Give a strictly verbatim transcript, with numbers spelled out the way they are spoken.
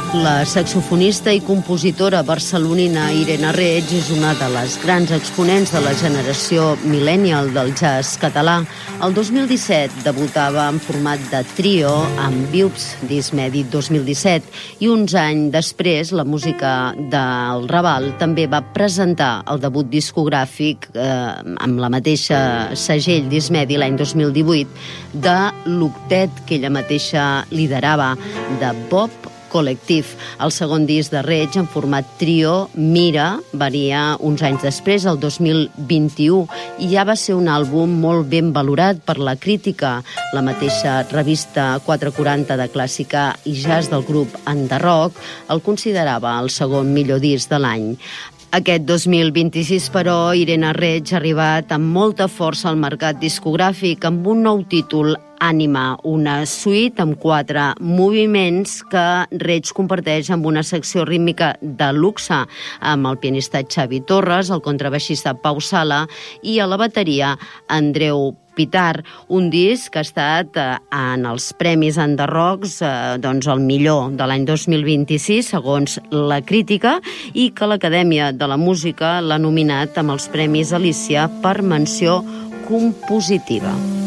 La saxofonista i compositora barcelonina Irene Reig és una de les grans exponents de la generació millennial del jazz català. El dos mil disset debutava en format de trio amb Viups, disc mèdit dos mil disset, i uns anys després la música del Raval també va presentar el debut discogràfic eh, amb la mateixa segell disc medi l'any dos mil divuit de l'octet que ella mateixa liderava, de Bob Col·lectiv. El segon disc de Reig, en format trio, Mira, venia uns anys després, el dos mil vint-i-u, i ja va ser un àlbum molt ben valorat per la crítica. La mateixa revista quatre quaranta de clàssica i jazz del grup Enderroc el considerava el segon millor disc de l'any. Aquest dos mil vint-i-sis, però, Irene Reig ha arribat amb molta força al mercat discogràfic amb un nou títol, Ànima, una suite amb quatre moviments que Reig comparteix amb una secció rítmica de luxe amb el pianista Xavi Torres, el contrabaixista Pau Sala i a la bateria Andreu Pitar, un disc que ha estat eh, en els Premis Enderrocs eh, doncs el millor de l'any dos mil vint-i-sis, segons la crítica, i que l'Acadèmia de la Música l'ha nominat amb els Premis Alícia per menció compositiva.